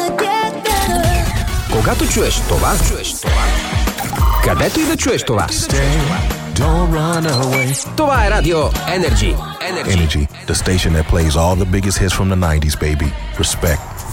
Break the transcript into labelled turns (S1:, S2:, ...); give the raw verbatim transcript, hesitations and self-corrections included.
S1: Когато чуеш това, чуеш това, където и да чуеш това,
S2: Stay, don't run away.
S1: това е Радио Energy. Energy.
S2: Energy, the station that plays all the biggest hits from the nineties, baby. Respect.